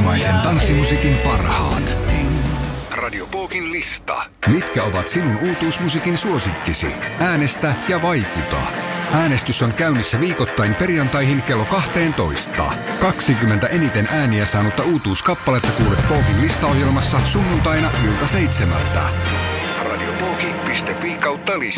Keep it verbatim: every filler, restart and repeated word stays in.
Kotimaisen tanssimusiikin parhaat. Radio Pookin lista. Mitkä ovat sinun uutuusmusiikin suosikkisi? Äänestä ja vaikuta. Äänestys on käynnissä viikoittain perjantaihin kello kaksitoista. kaksikymmentä eniten ääniä saanutta uutuuskappaletta kuulet Pookin listaohjelmassa sunnuntaina ilta seitsemältä. radiopooki piste fi kautta lista.